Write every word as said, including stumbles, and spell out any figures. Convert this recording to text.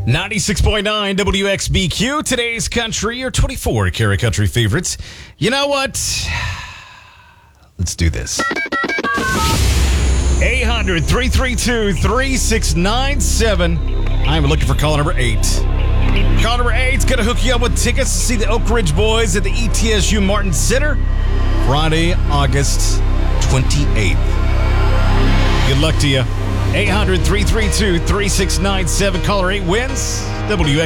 ninety-six point nine W X B Q, today's country, your twenty-four karat country favorites. You know what? Let's do this. eight hundred, three three two, three six nine seven. I'm looking for caller number eight. Caller number eight's going to hook you up with tickets to see the Oak Ridge Boys at the E T S U Martin Center Friday, August twenty-eighth. Good luck to you. eight hundred, three three two, three six nine seven. Caller eight wins W X B Q.